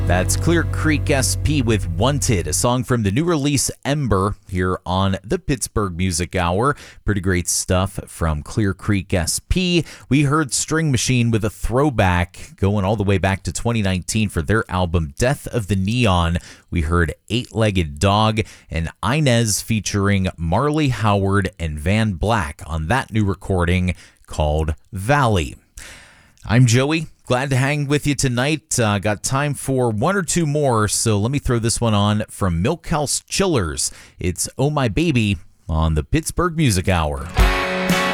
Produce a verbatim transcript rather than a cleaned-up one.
That's Clear Creek S P with Wanted, a song from the new release Ember here on the Pittsburgh Music Hour. Pretty great stuff from Clear Creek S P. We heard String Machine with a throwback going all the way back to twenty nineteen for their album Death of the Neon. We heard Eight-Legged Dog and Inez featuring Marley Howard and Van Black on that new recording called Valley. I'm Joey. Glad to hang with you tonight. Uh, got time for one or two more, so let me throw this one on from Milk House Chillers. It's Oh My Baby on the Pittsburgh Music Hour.